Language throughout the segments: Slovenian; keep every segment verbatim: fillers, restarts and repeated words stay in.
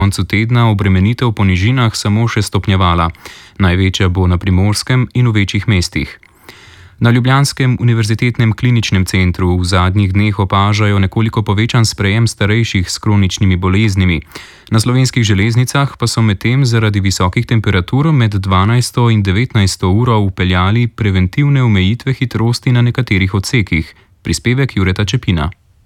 koncu tedna obremenitev po nižinah samo še stopnjevala. Največja bo na Primorskem in v večjih mestih. Na ljubljanskem univerzitetnem kliničnem centru v zadnjih dneh opažajo nekoliko povečan sprejem starejših s kroničnimi boleznimi. Na slovenskih železnicah pa so medtem zaradi visokih temperatur med dvanajsto in devetnajsto uro vpeljali preventivne omejitve hitrosti na nekaterih odsekih. Prispevek Jureta Čepina.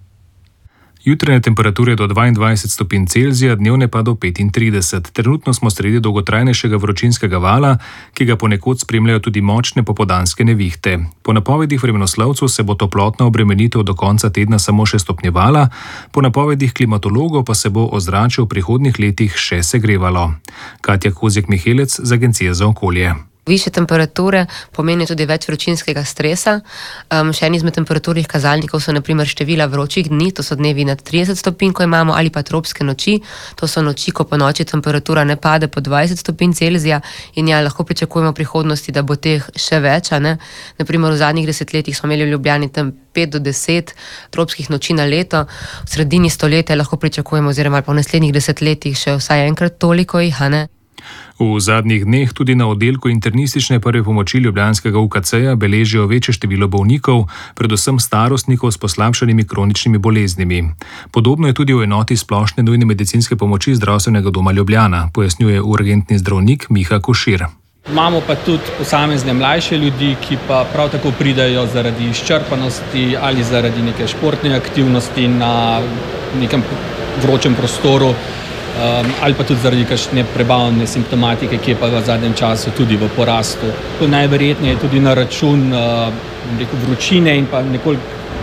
Jutranje temperature do dvaindvajset stopinj Celzija, dnevne pa do petintrideset. Trenutno smo sredi dolgotrajnejšega vročinskega vala, ki ga ponekod spremljajo tudi močne popoldanske nevihte. Po napovedih vremenoslovcev se bo toplotna obremenitev do konca tedna samo še stopnjevala, po napovedih klimatologov pa se bo ozračje v prihodnjih letih še segrevalo. Katja Kozjek-Mihelec z Agencije za okolje. Višje temperature pomenijo tudi več vročinskega stresa. Um, še en izmed temperaturnih kazalnikov so na primer števila vročih dni, to so dnevi nad trideset stopinj, ko imamo, ali pa tropske noči. To so noči, ko po noči temperatura ne pade po dvajset stopinj Celzija in ja, lahko pričakujemo v prihodnosti, da bo teh še več. Ne? Na primer v zadnjih desetletjih smo imeli v Ljubljani tam pet do deset tropskih noči na leto. V sredini stoletja lahko pričakujemo, oziroma po naslednjih desetletjih še vsaj enkrat toliko jih, a ne? V zadnjih dneh tudi na oddelku internistične prve pomoči ljubljanskega U K C-ja beležijo večje število bolnikov, predvsem starostnikov s poslabšanimi kroničnimi boleznimi. Podobno je tudi v enoti splošne nujne medicinske pomoči Zdravstvenega doma Ljubljana, pojasnjuje urgentni zdravnik Miha Košir. Imamo pa tudi posamezne mlajše ljudi, ki pa prav tako pridajo zaradi izčrpanosti ali zaradi neke športne aktivnosti na nekem vročem prostoru. Um, ali pa tudi zaradi kakšne prebavne simptomatike, ki je pa v zadnjem času tudi v porastu. Najverjetneje tudi na račun uh, rekel, vročine in pa nekoliko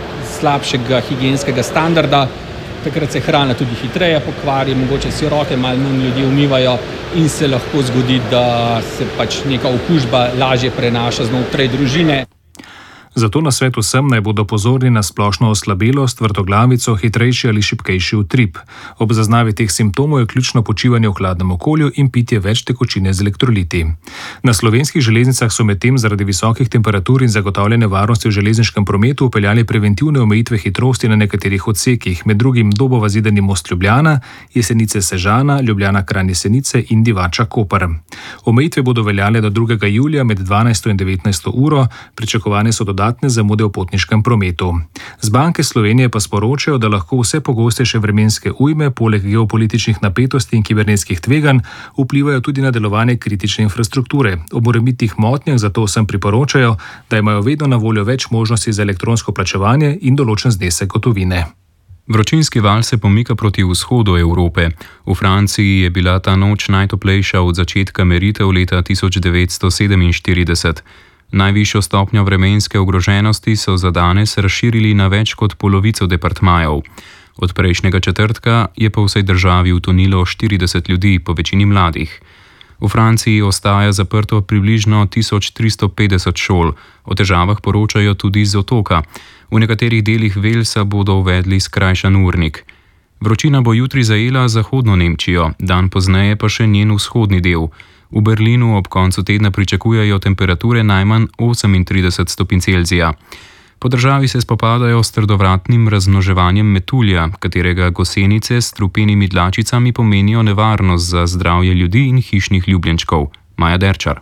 slabšega higienskega standarda. Takrat se hrana tudi hitreje pokvari, mogoče si roke malo manj ljudi umivajo in se lahko zgodi, da se pač neka okužba lažje prenaša znotraj družine. Zato na svet vsem naj bodo pozorni na splošno oslabelost, vrtoglavico, hitrejši ali šibkejši utrip. Ob zaznavi teh simptomov je ključno počivanje v hladnem okolju in pitje več tekočine z elektroliti. Na slovenskih železnicah so medtem zaradi visokih temperatur in zagotavljene varnosti v železniškem prometu upeljali preventivne omejitve hitrosti na nekaterih odsekih, med drugim Dobova-Zidani Most Ljubljana, Jesenice-Sežana, Ljubljana-Kranj-Jesenice in Divača-Koper. Omejitve bodo veljale do drugega julija med dvanajsto in devetnajsto uro, pričakovane so dodatne zamude v potniškem prometu. Z Banke Slovenije pa sporočajo, da lahko vse pogostejše vremenske ujme, poleg geopolitičnih napetosti in kibernetskih tveganj, vplivajo tudi na delovanje kritične infrastrukture. Ob morebitnih motnjah zato vsem priporočajo, da imajo vedno na voljo več možnosti za elektronsko plačevanje in določen znesek gotovine. Vročinski val se pomika proti vzhodu Evrope. V Franciji je bila ta noč najtoplejša od začetka meritev leta tisoč devetsto sedeminštirideset. Najvišjo stopnjo vremenske ogroženosti so za danes razširili na več kot polovico departmajev. Od prejšnjega četrtka je po vsej državi utonilo štirideset ljudi, po večini mladih. V Franciji ostaja zaprto približno tisoč tristo petdeset šol. O težavah poročajo tudi z otoka. V nekaterih delih Walesa bodo uvedli skrajšan urnik. Vročina bo jutri zajela zahodno Nemčijo, dan pozneje pa še njen vzhodni del. V Berlinu ob koncu tedna pričakujejo temperature najmanj osemintrideset stopinj Celzija. Po državi se spopadajo s trdovratnim razmnoževanjem metulja, katerega gosenice s strupenimi dlačicami pomenijo nevarnost za zdravje ljudi in hišnih ljubljenčkov. Maja Derčar.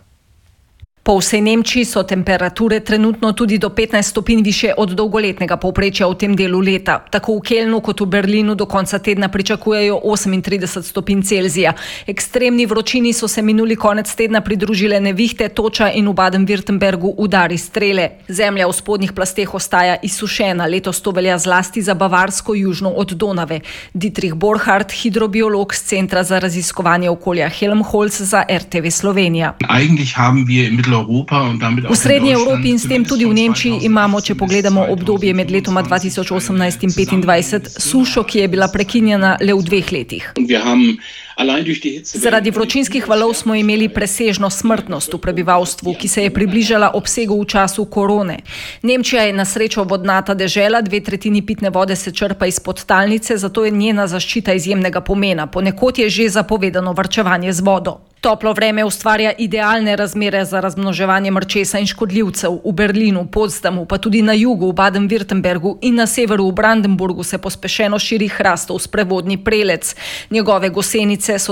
Po vsej Nemčiji so temperature trenutno tudi do petnajst stopinj više od dolgoletnega povprečja v tem delu leta. Tako v Kelnu kot v Berlinu do konca tedna pričakujejo osemintrideset stopinj Celzija. Ekstremni vročini so se minuli konec tedna pridružile nevihte, toča in v Baden-Württembergu udari strele. Zemlja v spodnjih plasteh ostaja izsušena, letos to velja zlasti za Bavarsko južno od Donave. Dietrich Borchardt, hidrobiolog z Centra za raziskovanje okolja Helmholtz za R T V Slovenija. V srednji Evropi in s tem tudi v Nemčiji imamo, če pogledamo obdobje med letoma dva tisoč osemnajst in petindvajset, sušo, ki je bila prekinjena le v dveh letih. Zaradi vročinskih valov smo imeli presežno smrtnost v prebivalstvu, ki se je približala obsegu v času korone. Nemčija je na srečo vodnata dežela, dve tretjini pitne vode se črpa iz podtalnice, zato je njena zaščita izjemnega pomena. Ponekod je že zapovedano varčevanje z vodo. Toplo vreme ustvarja idealne razmere za razmnoževanje mrčesa in škodljivcev. V Berlinu, Potsdamu, pa tudi na jugu, v Baden-Württembergu in na severu v Brandenburgu se pospešeno širi hrastov sprevodni prelec. Njegove gosenice so